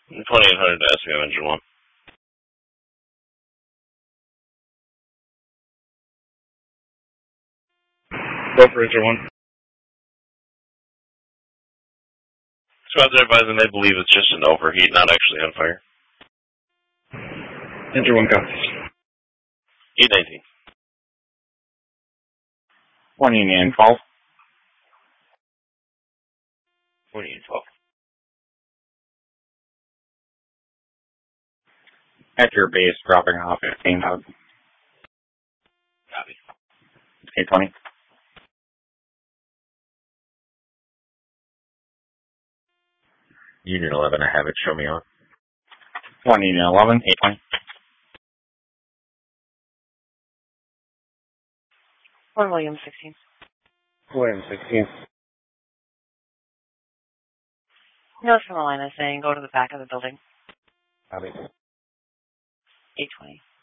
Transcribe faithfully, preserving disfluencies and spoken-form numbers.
twenty-eight hundred to S B M engine one. Go for engine one. Squad's advising they believe it's just an overheat, not actually on fire. Engine one copies. eight nineteen. one Union twelve. one Union twelve. At your base, dropping off fifteen hub. Copy. eight twenty. Union eleven, I have it. Show me on. one Union eleven, eight twenty. one William sixteen. William sixteen. North Carolina saying go to the back of the building. Copy. eight twenty.